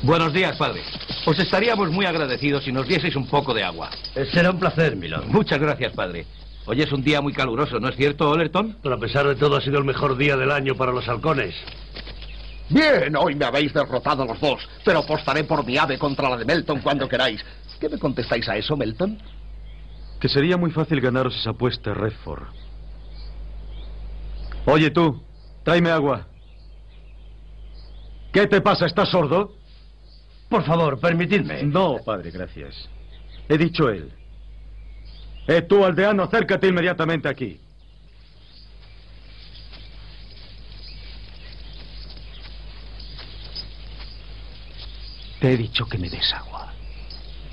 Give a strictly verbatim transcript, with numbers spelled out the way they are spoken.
Buenos días, padre. Os estaríamos muy agradecidos si nos dieseis un poco de agua. Eh, será un placer, Milord. Muchas gracias, padre. Hoy es un día muy caluroso, ¿no es cierto, Ollerton? Pero a pesar de todo ha sido el mejor día del año para los halcones. Bien, hoy me habéis derrotado los dos, pero apostaré por mi ave contra la de Melton cuando queráis. ¿Qué me contestáis a eso, Melton? Que sería muy fácil ganaros esa apuesta, Redford. Oye tú, tráeme agua. ¿Qué te pasa? ¿Estás sordo? Por favor, permitidme. No, padre, gracias. He dicho él. Eh, tú, aldeano, acércate inmediatamente aquí. Te he dicho que me des agua.